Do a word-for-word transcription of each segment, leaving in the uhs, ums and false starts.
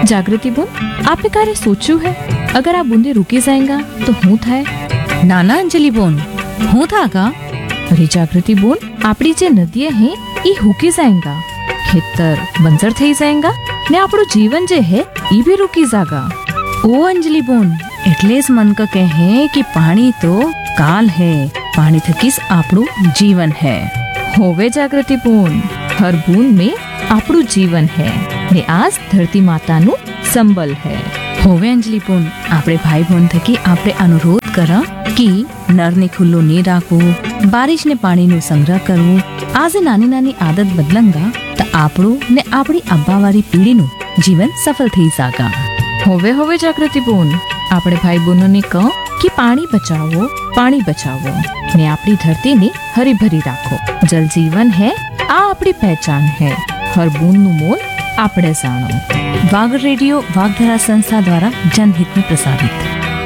जागृति बोन, आपने कार्य सोचू है? अगर आप बूंदे रुकी जाएगा तो हूँ थाय? नाना अंजलि बोन, हूँ था का? अरे जागृति बोन, આપણી જે નદીએ હે ઈ હુકી જાएगा, ખેતર બંજર થઈ જાएगा ને આપણું જીવન જે હે ઈ भी रुकी जागा। ओ अंजलि बोन, એટલે જ મન ક કહે कि पानी तो काल है, पानी थकीस આપણું जीवन है। होवे जागृति बोन, हर बूंद में આપણું जीवन है ने आज धरती माताનું संबल है। होवे अंजलि बोन, આપણે ભાઈ બોન થકી આપણે અનુરોધ કરા कि નરને ખુલ્લો નહીં રાખવું, બારિશને પાણીનો સંગ્રહ કરવું। આજે નાની નાની આદત બદલંગા તો આપણું ને આપણી આબાવાળી પેઢીનું જીવન સફળ થઈ જાગા। होवे होवे जागृति बोन, આપણે ભાઈ બહેનોને કહો कि पानी बचाओ, पानी बचाओ ने આપણી ધરતીને હરી ભરી રાખો। जल जीवन है, आ આપણી पहचान है, हर बूंदનું મોલ આપણે જાણો। वाग रेडियो वागधरा संस्था द्वारा जनहित में प्रसारित।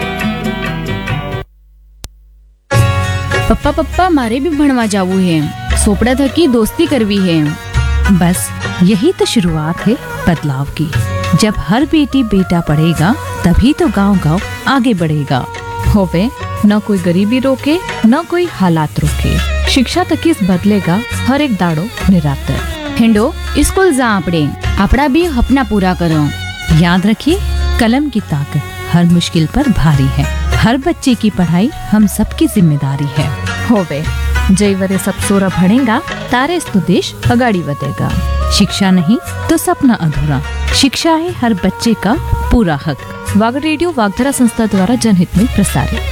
पप्पा पप्पा मारे भी भणवा जावू है, सोपड़ा थकी दोस्ती करवी है। बस यही तो शुरुआत है बदलाव की। जब हर बेटी बेटा पढ़ेगा तभी तो गांव गांव आगे बढ़ेगा। होवे न कोई गरीबी रोके न कोई हालात रोके, शिक्षा तकीस बदलेगा हर एक दाड़ो निरातर। हेंडो स्कूल जा आपड़े, आपड़ा भी अपना पूरा करो। याद रखिए, कलम की ताकत हर मुश्किल पर भारी है। हर बच्चे की पढ़ाई हम सबकी जिम्मेदारी है। होवे जय वरे सब सोरा भणेगा तारे तो देश अगाड़ी बढ़ेगा। शिक्षा नहीं तो सपना अधूरा, शिक्षा है हर बच्चे का पूरा हक। वाग रेडियो वागधरा संस्था द्वारा जनहित में प्रसारित।